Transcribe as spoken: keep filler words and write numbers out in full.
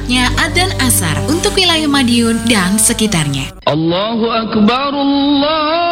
Saatnya adzan asar untuk wilayah Madiun dan sekitarnya. Allahu Akbar, Allah